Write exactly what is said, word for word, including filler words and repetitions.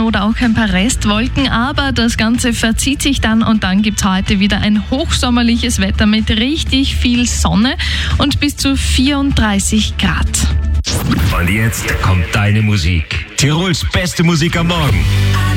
oder auch ein paar Restwolken, aber das Ganze verzieht sich dann und dann gibt es heute wieder ein hochsommerliches Wetter mit richtig viel Sonne und bis zu vierunddreißig Grad. Und jetzt kommt deine Musik. Tirols beste Musik am Morgen.